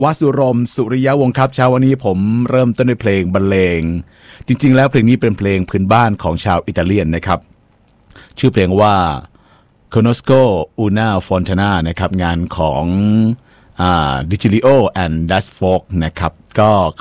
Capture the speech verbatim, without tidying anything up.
วสุรมสุริยวงศ์ครับเช้าวันนี้ผมเริ่มต้นด้วยเพลงบรรเลงจริงๆแล้วเพลงนี้เป็นเพลงพื้นบ้านของชาวอิตาเลียนนะครับชื่อเพลงว่า Conosco una fontana นะครับงานของอ่า Digilio and Dash Folk นะครับก็